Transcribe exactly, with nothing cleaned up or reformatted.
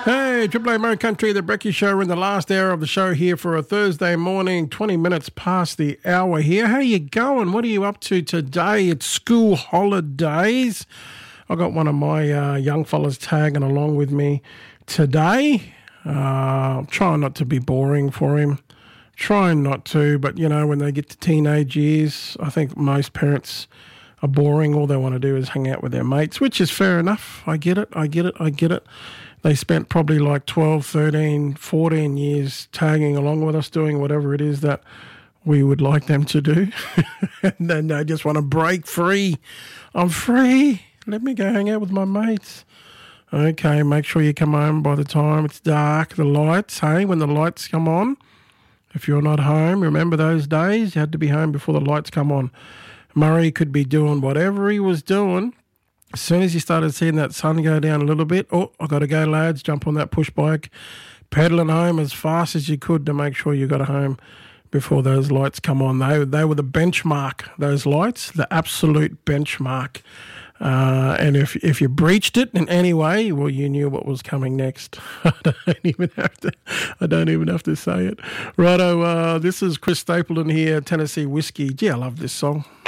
Hey, Triple A Mo Country, the Brekkie Show. We're in the last hour of the show here for a Thursday morning, twenty minutes past the hour here. How you going? What are you up to today? It's school holidays. I got one of my uh, young fellas tagging along with me today. Uh, trying not to be boring for him. Trying not to, but, you know, when they get to teenage years, I think most parents are boring. All they want to do is hang out with their mates, which is fair enough. I get it, I get it, I get it. They spent probably like twelve, thirteen, fourteen years tagging along with us, doing whatever it is that we would like them to do. And then they just want to break free. I'm free. Let me go hang out with my mates. Okay, make sure you come home by the time it's dark. The lights, hey, when the lights come on. If you're not home, remember those days? You had to be home before the lights come on. Murray could be doing whatever he was doing. As soon as you started seeing that sun go down a little bit, oh, I got to go, lads, jump on that push bike, pedaling home as fast as you could to make sure you got home before those lights come on. They, they were the benchmark, those lights, the absolute benchmark. Uh, and if if you breached it in any way, well, you knew what was coming next. I don't even have to. I don't even have to say it. Righto. Uh, this is Chris Stapleton here, Tennessee Whiskey. Gee, I love this song.